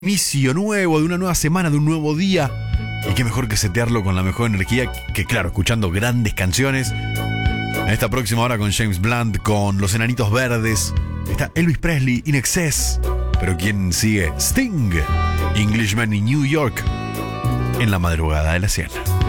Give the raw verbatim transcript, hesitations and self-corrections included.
Inicio nuevo, de una nueva semana, de un nuevo día. Y qué mejor que setearlo con la mejor energía que, claro, escuchando grandes canciones. En esta próxima hora con James Blunt, con Los Enanitos Verdes. Está Elvis Presley, In Excess. Pero ¿quién sigue? Sting, Englishman in New York. En la madrugada de la cien.